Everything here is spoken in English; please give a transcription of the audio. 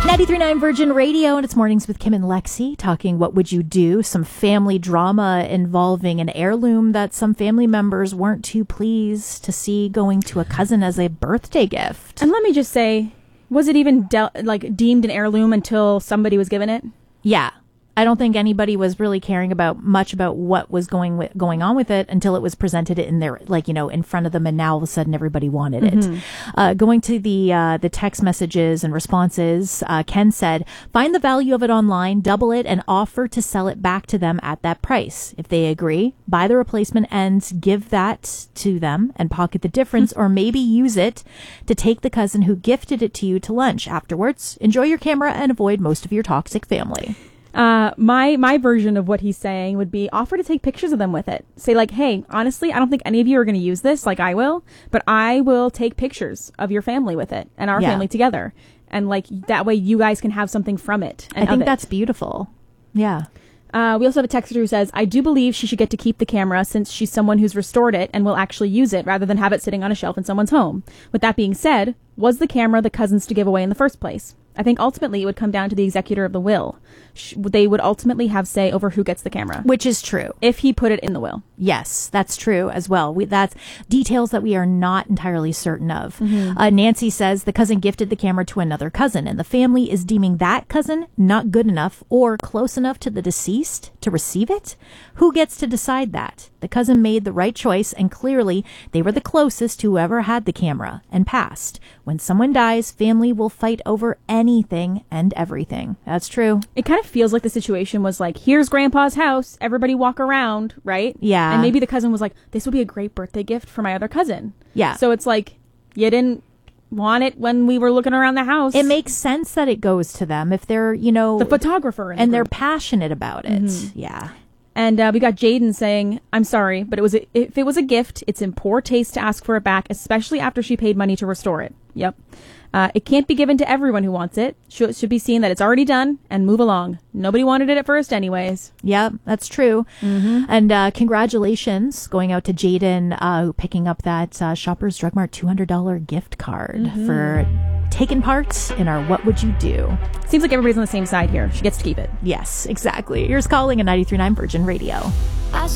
93.9 Virgin Radio, and it's Mornings with Kim and Lexi, talking what would you do, some family drama involving an heirloom that some family members weren't too pleased to see going to a cousin as a birthday gift. And let me just say, was it even deemed an heirloom until somebody was given it? Yeah. I don't think anybody was really caring much about what was going on with it until it was presented in their, in front of them, and now all of a sudden everybody wanted it. Going to the text messages and responses, Ken said, find the value of it online, double it, and offer to sell it back to them at that price. If they agree, buy the replacement and give that to them and pocket the difference, or maybe use it to take the cousin who gifted it to you to lunch afterwards. Enjoy your camera and avoid most of your toxic family. My version of what he's saying would be offer to take pictures of them with it. Say hey, honestly, I don't think any of you are going to use this like I will, but I will take pictures of your family with it and our family together. And that way you guys can have something from it. And I think that's beautiful. Yeah. We also have a texter who says, I do believe she should get to keep the camera since she's someone who's restored it and will actually use it rather than have it sitting on a shelf in someone's home. With that being said, was the camera the cousin's to give away in the first place? I think ultimately it would come down to the executor of the will. They would ultimately have say over who gets the camera. Which is true. If he put it in the will. Yes, that's true as well. That's details that we are not entirely certain of. Nancy says the cousin gifted the camera to another cousin, and the family is deeming that cousin not good enough or close enough to the deceased to receive it. Who gets to decide that? The cousin made the right choice, and clearly they were the closest to whoever had the camera and passed. When someone dies, family will fight over anything and everything. That's true. It kind of feels like the situation was here's Grandpa's house, everybody walk around, right? Yeah. And maybe the cousin was this would be a great birthday gift for my other cousin. Yeah. So it's you didn't want it when we were looking around the house. It makes sense that it goes to them if they're, the photographer and they're passionate about it. Yeah. And we got Jaden saying, I'm sorry, but if it was a gift, it's in poor taste to ask for it back, especially after she paid money to restore it. Yep. It can't be given to everyone who wants it. Should be seen that it's already done and move along. Nobody wanted it at first anyways. Yeah, that's true. And congratulations going out to Jaden picking up that Shoppers Drug Mart $200 gift card for taking part in our What Would You Do? Seems like everybody's on the same side here. She gets to keep it. Yes, exactly. Here's calling a 93.9 Virgin Radio.